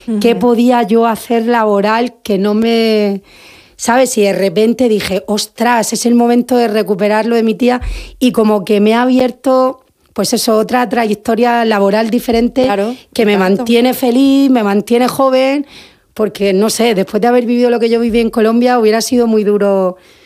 qué podía yo hacer laboral que no me... ¿Sabes? Y de repente dije, ostras, es el momento de recuperar lo de mi tía y como que me ha abierto, pues eso, otra trayectoria laboral diferente que me mantiene feliz, me mantiene joven, porque no sé, después de haber vivido lo que yo viví en Colombia hubiera sido muy duro